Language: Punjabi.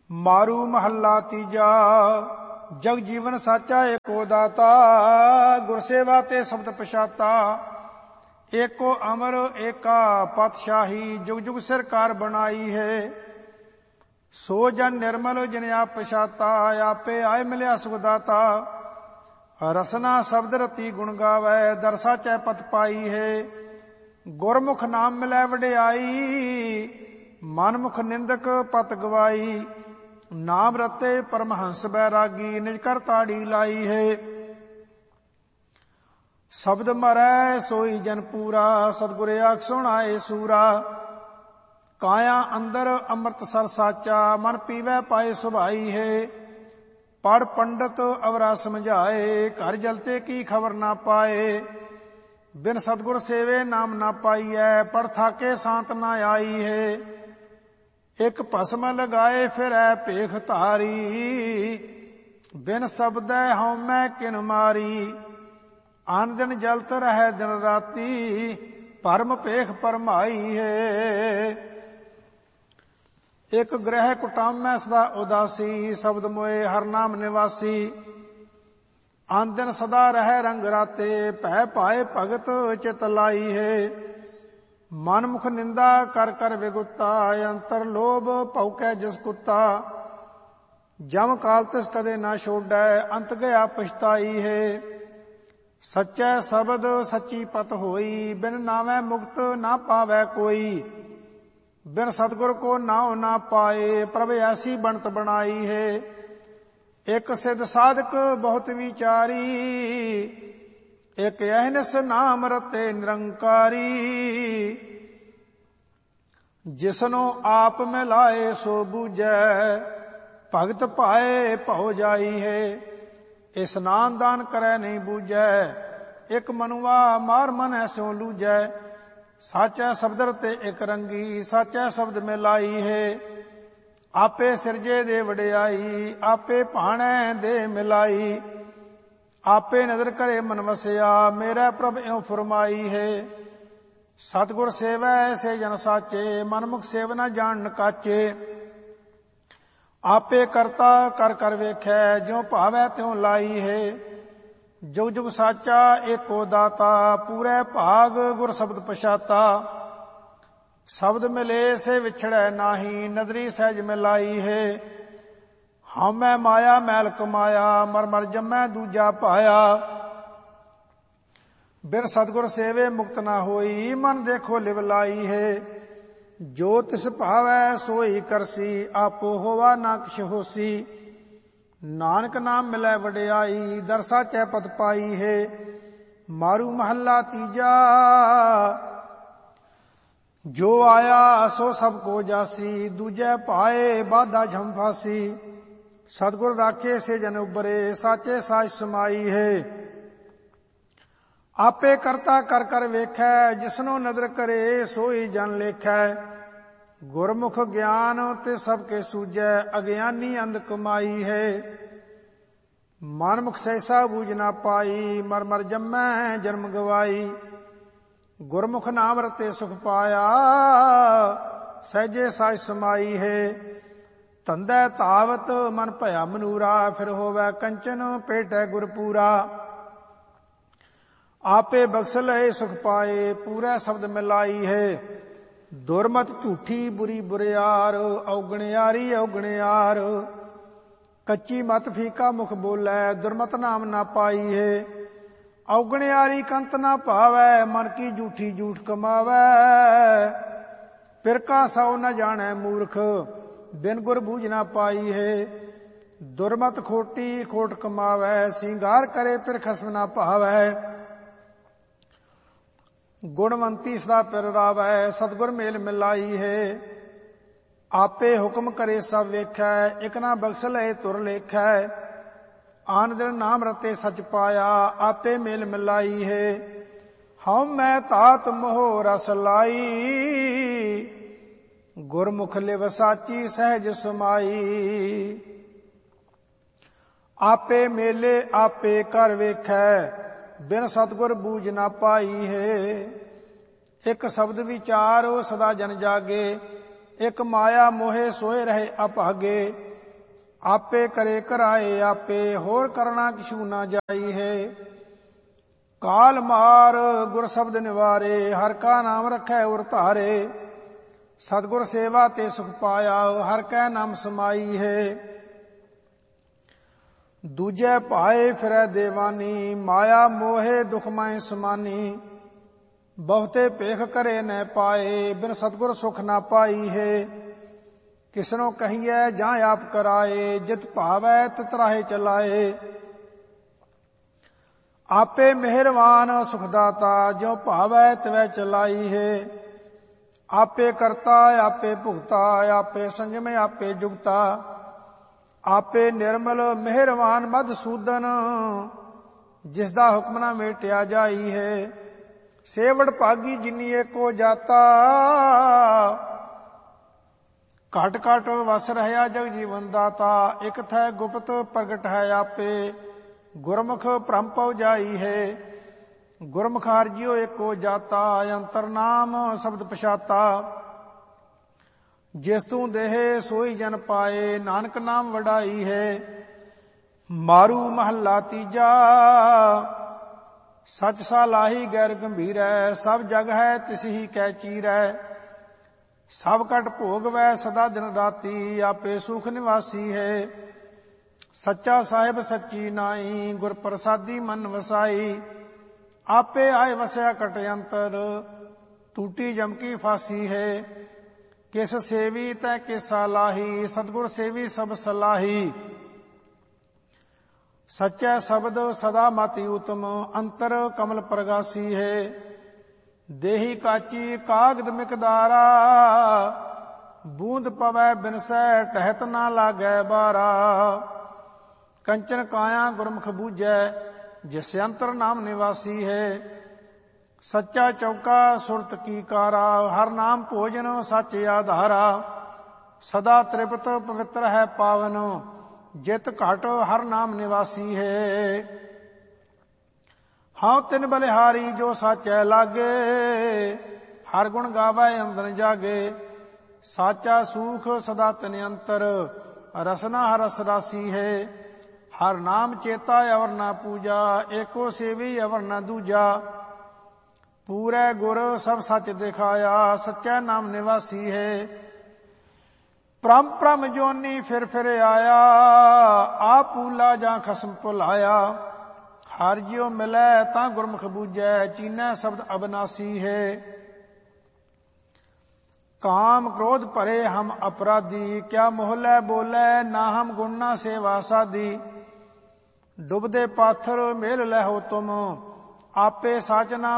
ਮਾਰੂ ਮਹੱਲਾ ਤੀਜਾ। ਜਗ ਜੀਵਨ ਸਾਚਾ ਏਕੋ ਦਾਤਾ, ਗੁਰਸੇਵਾ ਤੇ ਸ਼ਬਦ ਪਛਾਤਾ। ਏਕੋ ਅਮਰ ਏਕਾ ਪਾਤਸ਼ਾਹੀ, ਜੁਗ ਜੁਗ ਸਰਕਾਰ ਬਣਾਈ ਹੈ। ਸੋ ਜਨ ਨਿਰਮਲ ਜਿਨ ਆਪ ਪਛਾਤਾ, ਆਪੇ ਆਏ ਮਿਲਿਆ ਸੁਖ ਦਾਤਾ। ਰਸਨਾ ਸ਼ਬਦ ਰਤੀ ਗੁਣ ਗਾਵੈ, ਦਰਸਾ ਚੈ ਪਤ ਪਾਈ ਹੈ। ਗੁਰਮੁਖ ਨਾਮ ਮਿਲੈ ਵਡਿਆਈ, ਮਨਮੁਖ ਨਿੰਦਕ ਪਤ ਗਵਾਈ। ਨਾਮ ਰਤੇ ਪਰਮਹੰਸ ਬੈਰਾਗੀ, ਨਿਜ ਕਰ ਤਾੜੀ ਲਾਈ ਹੈ। ਸ਼ਬਦ ਮਰੈ ਸੋਈ ਜਨ ਪੂਰਾ, ਸਤਿਗੁਰ ਆਖ ਸੁਣਾਏ ਸੂਰਾ। ਕਾਇਆ ਅੰਦਰ ਅੰਮ੍ਰਿਤਸਰ ਸਾਚਾ, ਮਨ ਪੀਵੈ ਪਾਏ ਸੁਭਾਈ ਹੈ। ਪੜ ਪੰਡਤ ਅਵਰਾ ਸਮਝਾਏ, ਘਰ ਜਲਤੇ ਕੀ ਖਬਰ ਨਾ ਪਾਏ। ਬਿਨ ਸਤਿਗੁਰ ਸੇਵੇ ਨਾਮ ਨਾ ਪਾਈਐ, ਪੜ ਥਾਕੇ ਸ਼ਾਂਤ ਨਾ ਆਈ ਹੈ। ਇਕ ਭਸਮ ਲਗਾਏ ਫਿਰੈ ਭੇਖ ਧਾਰੀ, ਬਿਨ ਸ਼ਬਦੈ ਹਉਮੈ ਕਿਨ ਮਾਰੀ। ਆਨ ਦਿਨ ਜਲਤ ਰਹਿ ਦਿਨ ਰਾਤੀ, ਭਰਮ ਭੇਖ ਭਰਮਾਈ ਹੈ। ਇਕ ਗ੍ਰਹਿ ਕੁਟਾਮੈ ਸਦਾ ਉਦਾਸੀ, ਸ਼ਬਦ ਮੋਏ ਹਰ ਨਾਮ ਨਿਵਾਸੀ। ਆਨ ਦਿਨ ਸਦਾ ਰਹਿ ਰੰਗ ਰਾਤੇ, ਭੈ ਪਾਏ ਭਗਤ ਚਿਤ ਲਾਈ ਹੈ। ਮਨ ਮੁਖ ਨਿੰਦਾ ਕਰ ਕਰ ਵਿਗੁਤਾ, ਅੰਤਰ ਲੋਭ ਭਉਕੈ ਜਿਸ ਕੁੱਤਾ। ਜਮ ਕਾਲ ਤਿਸ ਕਦੇ ਨਾ ਛੋਡੈ, ਅੰਤ ਗਿਆ ਪਛਤਾਈ ਹੈ। ਸੱਚੈ ਸ਼ਬਦ ਸੱਚੀ ਪਤ ਹੋਈ, ਬਿਨ ਨਾਵੈ ਮੁਕਤ ਨਾ ਪਾਵੈ ਕੋਈ। ਬਿਨ ਸਤਿਗੁਰ ਕੋ ਨਾਉ ਨਾ ਪਾਏ, ਪ੍ਰਭ ਐਸੀ ਬਣਤ ਬਣਾਈ ਹੈ। ਇਕ ਸਿਧ ਸਾਧਕ ਬਹੁਤ ਵਿਚਾਰੀ, ਇਕ ਅਹਨਿਸ ਨਾਮ ਰਤੇ ਨਿਰੰਕਾਰੀ। ਜਿਸਨੂੰ ਆਪ ਮਿਲਾਏ ਸੋ ਬੂਝੈ, ਭਗਤ ਪਾਏ ਭਉ ਜਾਈ ਹੈ। ਇਸਨਾਨ ਦਾਨ ਕਰੈ ਨਹੀਂ ਬੂਝੈ, ਇਕ ਮਨੁਆ ਮਾਰ ਮਨ ਐਸੋ ਲੂਝੈ। ਸਾਚੈ ਸ਼ਬਦ ਰਤੇ ਇਕ ਰੰਗੀ, ਸਾਚੈ ਸ਼ਬਦ ਮਿਲਾਈ ਹੈ। ਆਪੇ ਸਿਰਜੇ ਦੇ ਵਡਿਆਈ, ਆਪੇ ਭਾਣੈ ਦੇ ਮਿਲਾਈ। ਆਪੇ ਨਦਰ ਕਰੇ ਮਨ ਵਸਿਆ, ਮੇਰਾ ਪ੍ਰਭ ਇਉ ਫਰਮਾਈ ਹੈ। ਸਤਿਗੁਰ ਸੇਵੈ ਐਸੇ ਜਨ ਸਾਚੇ, ਮਨਮੁਖ ਸੇਵ ਨ ਜਾਣ ਕਾਚੇ। ਆਪੇ ਕਰਤਾ ਕਰ ਕਰ ਵੇਖੈ, ਜਿਉ ਭਾਵੈ ਤਿਉ ਲਾਈ ਹੈ। ਜੁਗ ਜੁਗ ਸਾਚਾ ਏਕੋ ਦਾਤਾ, ਪੂਰੇ ਭਾਗ ਗੁਰ ਸ਼ਬਦ ਪਛਾਤਾ। ਸ਼ਬਦ ਮਿਲੇ ਸੇ ਵਿਛੜੈ ਨਾਹੀ, ਨਦਰੀ ਸਹਿਜ ਮਿਲਾਈ ਹੈ। ਹਉਮੈ ਮਾਇਆ ਮੈਲ ਕਮਾਇਆ, ਮਰ ਮਰ ਜੰਮੈ ਦੂਜਾ ਪਾਇਆ। ਬਿਨ ਸਤਿਗੁਰ ਸੇਵੇ ਮੁਕਤ ਨਾ ਹੋਈ, ਮਨ ਦੇਖੋ ਲਿਵ ਲਾਈ ਹੈ। ਜੋ ਤਿਸ ਭਾਵੈ ਸੋਈ ਕਰਸੀ, ਆਪੋ ਹੋਵਾ ਨਾ ਕਿਛ ਹੋਸੀ। ਨਾਨਕ ਨਾਮ ਮਿਲੈ ਵਡਿਆਈ, ਦਰਸਾ ਚੈ ਪਤ ਪਾਈ ਹੈ। ਮਾਰੂ ਮਹੱਲਾ ਤੀਜਾ। ਜੋ ਆਇਆ ਸੋ ਸਭ ਕੋ ਜਾਸੀ, ਦੂਜੈ ਪਾਏ ਬਾਧਾ ਝਮ ਫਾਸੀ। ਸਤਿਗੁਰ ਰਾਖੇ ਸੇ ਜਨ ਉਬਰੇ, ਸਾਚੇ ਸਾਚ ਸਮਾਈ ਹੈ। ਆਪੇ ਕਰਤਾ ਕਰ ਕਰ ਵੇਖੈ, ਜਿਸਨੂੰ ਨਦਰ ਕਰੇ ਸੋਈ ਜਨ ਲੇਖੈ। ਗੁਰਮੁਖ ਗਿਆਨ ਤੇ ਸਭ ਕੇ ਸੂਝੈ, ਅਗਿਆਨੀ ਅੰਧ ਕਮਾਈ ਹੈ। ਮਨਮੁਖ ਸਹਿਸਾ ਬੂਝ ਨਾ ਪਾਈ, ਮਰ ਮਰ ਜੰਮੈ ਜਨਮ ਗਵਾਈ। ਗੁਰਮੁਖ ਨਾਮ ਰਤੇ ਸੁਖ ਪਾਇਆ, ਸਹਿਜੇ ਸਾਚ ਸਮਾਈ ਹੈ। ਧੰਦੈ ਧਾਵਤ ਮਨ ਭਇਆ ਮਨੂਰਾ, ਫਿਰ ਹੋਵੈ ਕੰਚਨ ਭੇਟੈ ਗੁਰਪੂਰਾ। ਆਪੇ ਬਖਸ਼ ਲਏ ਸੁਖ ਪਾਏ, ਪੂਰਾ ਸ਼ਬਦ ਮਿਲਾਈ ਹੈ। ਦੁਰਮਤ ਝੂਠੀ ਬੁਰੀ ਬੁਰਿਆਰ, ਔਗਣਿਆਰੀ ਔਗਣਿਆਰ। ਕੱਚੀ ਮਤ ਫੀਕਾ ਮੁਖ ਬੋਲੈ, ਦੁਰਮਤ ਨਾਮ ਨਾ ਪਾਈ ਹੈ। ਔਗਣਿਆਰੀ ਕੰਤ ਨਾ ਭਾਵੈ, ਮਨ ਕੀ ਝੂਠੀ ਝੂਠ ਕਮਾਵੈ। ਪਿਰਕਾ ਸਉ ਨ ਜਾਣੈ ਮੂਰਖ, ਬਿਨ ਗੁਰ ਬੂਝ ਨਾ ਪਾਈ ਹੈ। ਦੁਰਮਤ ਖੋਟੀ ਖੋਟ ਕਮਾਵੈ, ਸਿੰਗਾਰ ਕਰੇ ਫਿਰ ਖਸਮ ਨਾ ਭਾਵੈ। ਗੁਣਵੰਤੀ ਸਦਾ ਪਿਰ ਰਾਵੈ, ਸਤਿਗੁਰ ਮੇਲ ਮਿਲਾਈ ਹੈ। ਆਪੇ ਹੁਕਮ ਕਰੇ ਸਭ ਵੇਖੈ, ਇਕ ਨਾ ਬਖਸ਼ ਲਏ ਤੁਰ ਲੇਖੈ। ਆਨ ਦਿਨ ਨਾਮ ਰਤੇ ਸਚ ਪਾਇਆ, ਆਪੇ ਮੇਲ ਮਿਲਾਈ ਹੈ। ਹਉਮੈ ਧਾਤ ਮੋਹ ਰਸ ਲਾਈ, ਗੁਰਮੁਖ ਲਿਵ ਸਾਚੀ ਸਹਿਜ ਸਮਾਈ। ਆਪੇ ਮੇਲੇ ਆਪੇ ਕਰ ਵੇਖੈ, ਬਿਨ ਸਤਿਗੁਰ ਬੂਝ ਨਾ ਪਾਈ ਹੈ। ਇਕ ਸ਼ਬਦ ਵਿਚਾਰ ਸਦਾ ਜਨ ਜਾਗੇ, ਇਕ ਮਾਇਆ ਮੋਹੇ ਸੋਏ ਰਹੇ ਅਭਾਗੇ। ਆਪੇ ਕਰੇ ਕਰਾਏ ਆਪੇ, ਹੋਰ ਕਰਨਾ ਕਿਛੂ ਨਾ ਜਾਈ ਹੈ। ਕਾਲ ਮਾਰ ਗੁਰ ਸ਼ਬਦ ਨਿਵਾਰੇ, ਹਰ ਕਾ ਨਾਮ ਰਖੈ ਉਰ ਧਾਰੇ। ਸਤਿਗੁਰ ਸੇਵਾ ਤੇ ਸੁਖ ਪਾਇਆ, ਹਰ ਕੈ ਨਾਮ ਸਮਾਈ ਹੈ। ਦੂਜੇ ਭਾਏ ਫਿਰੈ ਦੇਵਾਨੀ, ਮਾਇਆ ਮੋਹੇ ਦੁਖ ਮੈਂ ਸਮਾਨੀ। ਬਹੁਤੇ ਭੇਖ ਕਰੇ ਨ ਪਾਏ, ਬਿਨ ਸਤਿਗੁਰ ਸੁਖ ਨਾ ਪਾਈ ਹੈ। ਕਿਸਨੋ ਕਹੀਐ ਜਾਂ ਆਪ ਕਰਾਏ, ਜਿਤ ਭਾਵੈ ਤਿਤ ਰਾਹੇ ਚਲਾਏ। ਆਪੇ ਮਿਹਰਵਾਨ ਸੁਖਦਾਤਾ, ਜੋ ਭਾਵੈ ਤਿਵੈ ਚਲਾਈ ਹੈ। ਆਪੇ ਕਰਤਾ ਆਪੇ ਭੁਗਤਾ, ਆਪੇ ਸੰਜਮ ਆਪੇ ਜੁਗਤਾ। ਆਪੇ ਨਿਰਮਲ ਮਿਹਰਵਾਨ ਮਧਸੂਦਨ, ਜਿਸ ਦਾ ਹੁਕਮ ਨਾ ਮੇਟਿਆ ਜਾਈ ਹੈ। ਸੇਵੜ ਭਾਗੀ ਜਿਨੀ ਏਕੋ ਜਾਤਾ, ਘਟ ਘਟ ਵਸ ਰਹਿਆ ਜਗ ਜੀਵਨ ਦਾਤਾ। ਇਕ ਥੈ ਗੁਪਤ ਪ੍ਰਗਟ ਹੈ ਆਪੇ, ਗੁਰਮੁਖ ਭ੍ਰਮ ਪਉ ਜਾਈ ਹੈ। ਗੁਰਮੁਖ ਹਰਿ ਜਿਉ ਏਕੋ ਜਾਤਾ, ਅੰਤਰ ਨਾਮ ਸ਼ਬਦ ਪਛਾਤਾ। ਜਿਸ ਤੂੰ ਦੇਹ ਸੋਈ ਜਨ ਪਾਏ, ਨਾਨਕ ਨਾਮ ਵਡਾਈ ਹੈ। ਮਾਰੂ ਮਹੱਲਾ ਤੀਜਾ, ਸਚ ਸਾਲਾਹੀ ਗੈਰ ਗੰਭੀਰੈ। ਸਭ ਜਗ ਹੈ ਤਿਸ ਹੀ ਕੈ ਚੀਰੈ। ਸਭ ਕਟ ਭੋਗਵੈ ਸਦਾ ਦਿਨ ਰਾਤੀ, ਆਪੇ ਸੁਖ ਨਿਵਾਸੀ ਹੈ। ਸੱਚਾ ਸਾਹਿਬ ਸੱਚੀ ਨਾਈ, ਗੁਰ ਪ੍ਰਸਾਦੀ ਮਨ ਵਸਾਈ। ਆਪੇ ਆਏ ਵਸਿਆ ਕਟ ਅੰਤਰ, ਟੂਟੀ ਜਮ ਕੀ ਫਾਸੀ ਹੈ। ਕਿਸ ਸੇਵੀ ਤੈ ਕਿਸਾ ਲਾਹੀ, ਸਤਿਗੁਰ ਸੇਵੀ ਸਭ ਸਲਾਹੀ। ਸੱਚੈ ਸ਼ਬਦ ਸਦਾ ਮਤਿ ਉਤਮ, ਅੰਤਰ ਕਮਲ ਪ੍ਰਗਾਸੀ ਹੈ। ਦੇਹੀ ਕਾਚੀ ਕਾਗਦ ਮਿਕਦਾਰਾ, ਬੂੰਦ ਪਵੈ ਬਿਨਸੈ ਟਹਿਤ ਨਾ ਲਾਗੈ ਬਾਰਾ। ਕੰਚਨ ਕਾਇਆ ਗੁਰਮੁਖ ਬੂਝੈ, ਜਿਸ ਅੰਤਰ ਨਾਮ ਨਿਵਾਸੀ ਹੈ। ਸੱਚਾ ਚੌਕਾ ਸੁਰਤ ਕੀ ਕਾਰਾ, ਹਰ ਨਾਮ ਭੋਜਨ ਸੱਚ ਆਧਾਰਾ। ਸਦਾ ਤ੍ਰਿਪਤ ਪਵਿੱਤਰ ਹੈ ਪਾਵਨ, ਜਿਤ ਘਟ ਹਰ ਨਾਮ ਨਿਵਾਸੀ ਹੈ। ਹਾਂ ਤਿਨ ਬਲਿਹਾਰੀ ਜੋ ਸਾਚੈ ਲਾਗੇ, ਹਰ ਗੁਣ ਗਾਵੈ ਅੰਦਨ ਜਾਗੇ। ਸਾਚਾ ਸੂਖ ਸਦਾ ਤਿਨ ਅੰਤਰ, ਰਸਨਾ ਰਸ ਰਾਸੀ ਹੈ। ਹਰ ਨਾਮ ਚੇਤਾ ਅਵਰ ਨਾ ਪੂਜਾ, ਏਕੋ ਸੇਵੀ ਅਵਰ ਨਾ ਦੂਜਾ। ਪੂਰੇ ਗੁਰ ਸਭ ਸੱਚ ਦਿਖਾਇਆ, ਸੱਚਾ ਨਾਮ ਨਿਵਾਸੀ ਹੈ। ਪ੍ਰਮ ਪ੍ਰਮ ਜੋਨੀ ਫਿਰ ਫਿਰ ਆਇਆ, ਆਪ ਭੂਲਾ ਜਾਂ ਖਸਮ ਭੁਲਾਇਆ। ਹਰ ਜਿਉ ਮਿਲੈ ਤਾਂ ਗੁਰਮੁਖ ਬੂਝੈ, ਚੀਨੈ ਸ਼ਬਦ ਅਬਨਾਸੀ ਹੈ। ਕਾਮ क्रोध ਭਰੇ ਹਮ ਅਪਰਾਧੀ, ਕਿਆ ਮੋਹਲੇ ਬੋਲੇ ਨਾ ਹਮ ਗੁਣ ਨਾ ਸੇਵਾ ਸਾਧੀ। ਡੁਬਦੇ ਪਾਥਰ ਮੇਲ ਲਹੋ ਤੁਮ, ਆਪੇ ਸਾਚ ਨਾ